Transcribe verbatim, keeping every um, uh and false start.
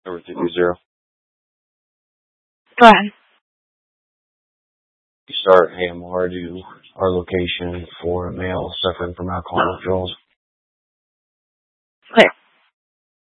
Number three zero. Go ahead. You start A M R to our location for a male suffering from alcohol withdrawals. Clear.